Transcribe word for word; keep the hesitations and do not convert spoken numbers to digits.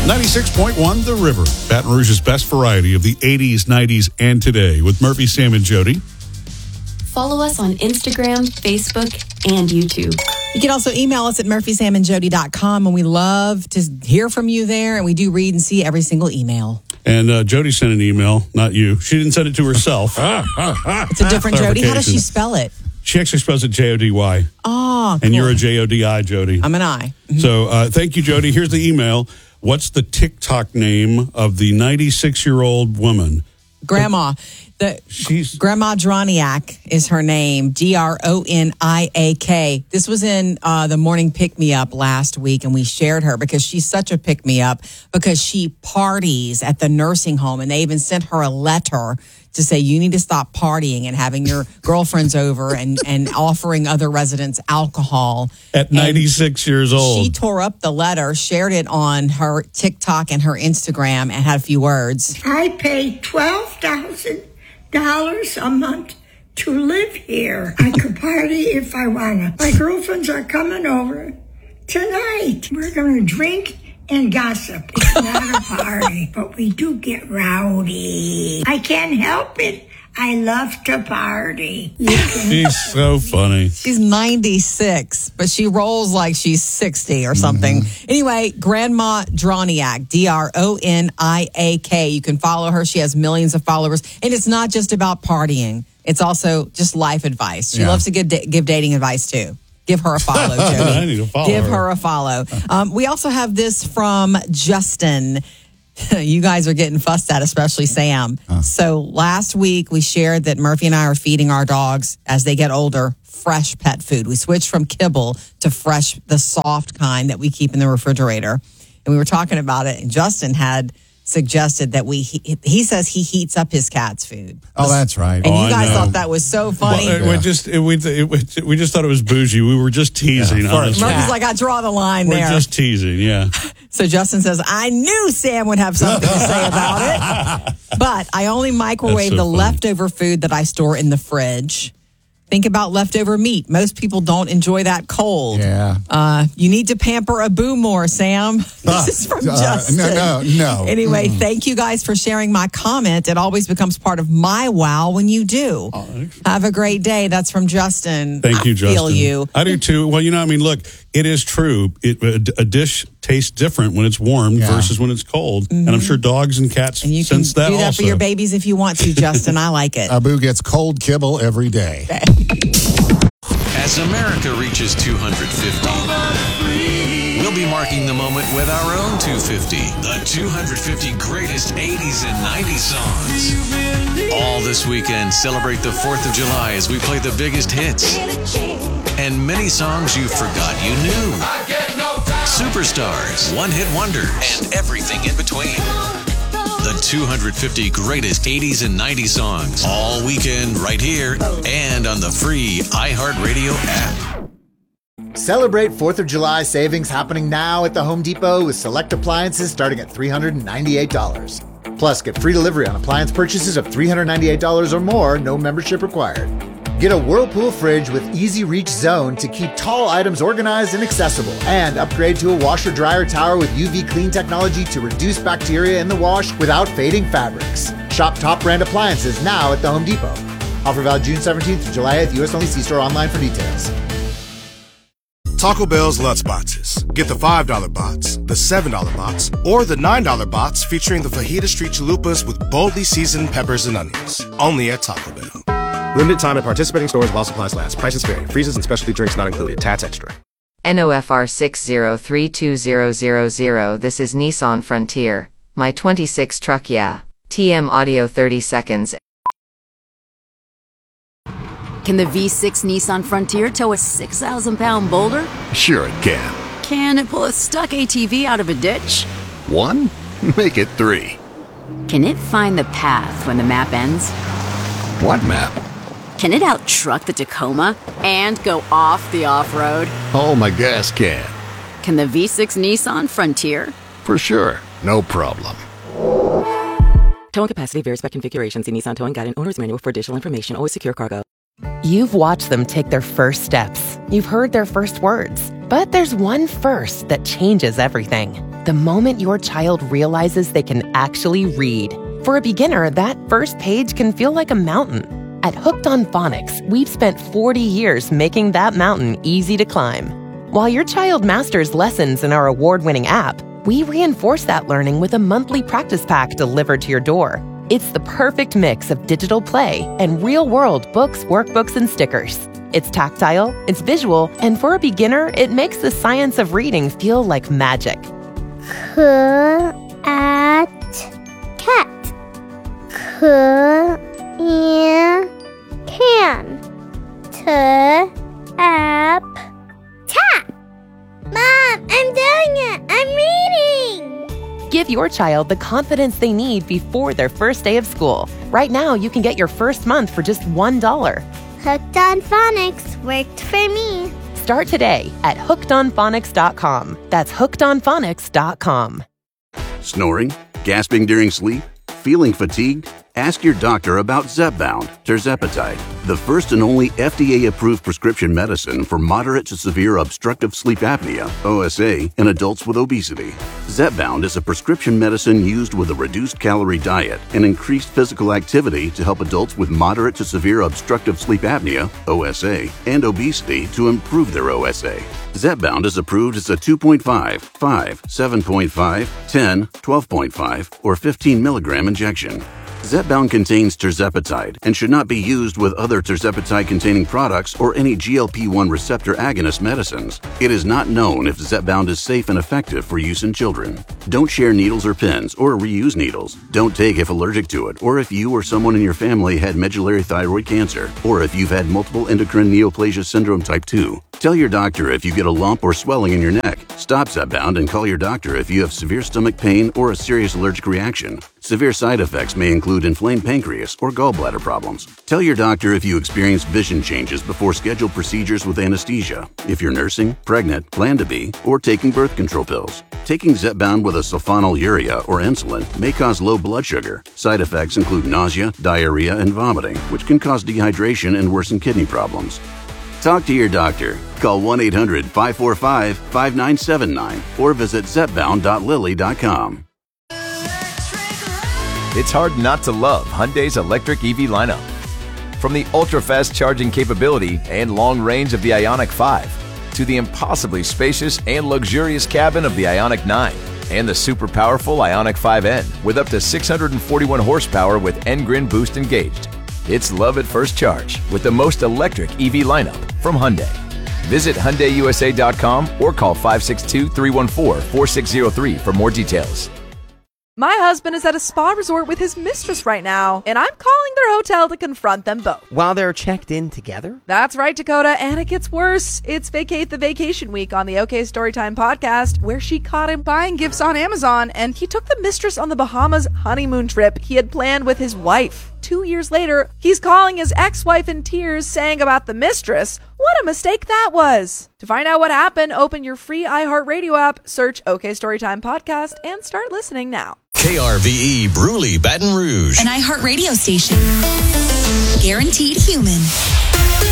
ninety-six point one The River, Baton Rouge's best variety of the eighties, nineties, and today with Murphy, Sam, and Jody. Follow us on Instagram, Facebook, and YouTube. You can also email us at murphy sam and jody dot com, and we love to hear from you there, and we do read and see every single email. And uh, Jody sent an email, not you. She didn't send it to herself. It's a different Jody. How does she spell it? She actually spells it J O D Y. Oh, cool. And you're a J O D I, Jody. I'm an I. Mm-hmm. So uh, thank you, Jody. Here's the email. What's the TikTok name of the ninety-six-year-old woman? Grandma. The She's Grandma Droniak is her name. D R O N I A K. This was in uh, the morning pick me up last week, and we shared her because she's such a pick me up because she parties at the nursing home, and they even sent her a letter to say you need to stop partying and having your girlfriends over and, and offering other residents alcohol. At ninety-six years old. She tore up the letter, shared it on her TikTok and her Instagram, and had a few words. I pay twelve thousand dollars a month to live here. I could party if I wanna. My girlfriends are coming over tonight. We're gonna drink and gossip. It's not a party, but we do get rowdy. I can't help it. I love to party. She's so funny. She's ninety-six, but she rolls like she's sixty or something. Mm-hmm. Anyway, Grandma Droniak, D R O N I A K. You can follow her. She has millions of followers. And it's not just about partying. It's also just life advice. She yeah. loves to give, give dating advice, too. Give her a follow, Jody. I need to follow Give her. her a follow. Um, we also have this from Justin. You guys are getting fussed at, especially Sam. Huh. So last week we shared that Murphy and I are feeding our dogs as they get older fresh pet food. We switched from kibble to fresh, the soft kind that we keep in the refrigerator. And we were talking about it, and Justin had suggested that we, he, he says he heats up his cat's food. Oh, that's right. And oh, you guys thought that was so funny. Well, it, yeah. we, just, it, we, it, we just thought it was bougie. We were just teasing. Yeah, Murphy's like, I draw the line we're there. We're just teasing, yeah. So Justin says, I knew Sam would have something to say about it. But I only microwave so the funny. leftover food that I store in the fridge. Think about leftover meat. Most people don't enjoy that cold. Yeah. Uh, you need to pamper a boo more, Sam. This uh, is from uh, Justin. No, no, no. Anyway, mm. thank you guys for sharing my comment. It always becomes part of my wow when you do. Oh, have a great day. That's from Justin. Thank you, I Justin. feel you. I do too. Well, you know, I mean, look, it is true. It, a, a dish tastes different when it's warm yeah. versus when it's cold. Mm-hmm. And I'm sure dogs and cats and you sense can that do that also. for your babies if you want to, Justin. I like it. Abu gets cold kibble every day. Okay. As America reaches two hundred fifty, we'll be marking the moment with our own two fifty. The two hundred fifty greatest eighties and nineties songs. All this weekend, celebrate the fourth of July as we play the biggest hits. And many songs you forgot you knew. Superstars, one-hit wonders, and everything in between. The two hundred fifty greatest eighties and nineties songs. All weekend right here and on the free iHeartRadio app. Celebrate fourth of July savings happening now at the Home Depot with select appliances starting at three hundred ninety-eight dollars. Plus, get free delivery on appliance purchases of three hundred ninety-eight dollars or more, no membership required. Get a Whirlpool fridge with Easy Reach Zone to keep tall items organized and accessible. And upgrade to a washer-dryer tower with U V clean technology to reduce bacteria in the wash without fading fabrics. Shop top brand appliances now at the Home Depot. Offer valid June seventeenth to July eighth, U S only. See store online for details. Taco Bell's Lutz Boxes. Get the five dollar box, the seven dollar box, or the nine dollar box featuring the Fajita Street Chalupas with boldly seasoned peppers and onions. Only at Taco Bell. Limited time at participating stores while supplies last. Prices vary. Freezes and specialty drinks not included. Tats extra. N O F R six zero three two zero zero zero. This is Nissan Frontier. My twenty-six truck, yeah. T M audio thirty seconds. Can the V six Nissan Frontier tow a six thousand pound boulder? Sure it can. Can it pull a stuck A T V out of a ditch? One? Make it three. Can it find the path when the map ends? What map? Can it out-truck the Tacoma and go off the off-road? Oh, my gas can. Can the V six Nissan Frontier? For sure. No problem. Towing capacity varies by configuration. See Nissan Towing Guide and Owner's Manual for additional information. Always secure cargo. You've watched them take their first steps. You've heard their first words. But there's one first that changes everything. The moment your child realizes they can actually read. For a beginner, that first page can feel like a mountain. At Hooked on Phonics, we've spent forty years making that mountain easy to climb. While your child masters lessons in our award-winning app, we reinforce that learning with a monthly practice pack delivered to your door. It's the perfect mix of digital play and real-world books, workbooks, and stickers. It's tactile, it's visual, and for a beginner, it makes the science of reading feel like magic. Cat. Cat. Can. Tap. Tap. Mom, I'm doing it. I'm reading. Give your child the confidence they need before their first day of school. Right now, you can get your first month for just one dollar. Hooked on Phonics worked for me. Start today at hooked on phonics dot com. That's hooked on phonics dot com. Snoring? Gasping during sleep? Feeling fatigued? Ask your doctor about Zepbound, tirzepatide, the first and only F D A-approved prescription medicine for moderate to severe obstructive sleep apnea, O S A, in adults with obesity. Zepbound is a prescription medicine used with a reduced calorie diet and increased physical activity to help adults with moderate to severe obstructive sleep apnea, O S A, and obesity to improve their O S A. Zepbound is approved as a two point five, five, seven point five, ten, twelve point five, or fifteen milligram injection. Zepbound contains tirzepatide and should not be used with other tirzepatide-containing products or any G L P one receptor agonist medicines. It is not known if Zepbound is safe and effective for use in children. Don't share needles or pens or reuse needles. Don't take if allergic to it or if you or someone in your family had medullary thyroid cancer or if you've had multiple endocrine neoplasia syndrome type two. Tell your doctor if you get a lump or swelling in your neck. Stop Zepbound and call your doctor if you have severe stomach pain or a serious allergic reaction. Severe side effects may include inflamed pancreas or gallbladder problems. Tell your doctor if you experience vision changes before scheduled procedures with anesthesia, if you're nursing, pregnant, plan to be, or taking birth control pills. Taking Zepbound with a sulfonylurea or insulin may cause low blood sugar. Side effects include nausea, diarrhea, and vomiting, which can cause dehydration and worsen kidney problems. Talk to your doctor. Call one eight hundred, five four five, five nine seven nine or visit zepbound dot lilly dot com. It's hard not to love Hyundai's electric E V lineup. From the ultra-fast charging capability and long range of the Ioniq five, to the impossibly spacious and luxurious cabin of the Ioniq nine, and the super powerful Ioniq five N with up to six hundred forty-one horsepower with N-Grin boost engaged. It's love at first charge with the most electric E V lineup from Hyundai. Visit Hyundai U S A dot com or call five six two, three one four, four six zero three for more details. My husband is at a spa resort with his mistress right now, and I'm calling their hotel to confront them both. While they're checked in together? That's right, Dakota, and it gets worse. It's Vacate the Vacation Week on the OK Storytime podcast, where she caught him buying gifts on Amazon, and he took the mistress on the Bahamas honeymoon trip he had planned with his wife. Two years later, he's calling his ex-wife in tears, saying about the mistress, what a mistake that was. To find out what happened, open your free iHeartRadio app, search OK Storytime Podcast, and start listening now. K R V E Bruley, Baton Rouge. An iHeartRadio station. Guaranteed human.